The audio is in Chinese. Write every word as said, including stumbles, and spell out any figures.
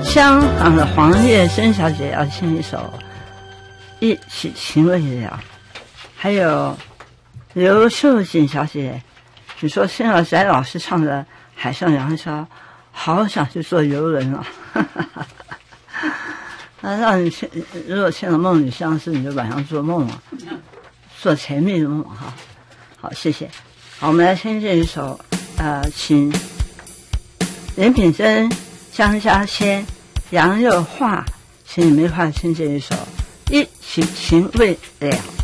香港的黄叶珍小姐要献一首《一起情未了》，还有刘秀锦小姐，你说现在翟老师唱的《海上扬沙》，好想去坐游轮啊！那让你欠，如果欠了梦里相思，你就晚上做梦啊，做甜蜜的梦哈。好，谢谢。好，我们来听这一首，呃，请连品珍、江家谦、杨又桦，请你们一块听这一首《一起情未了》。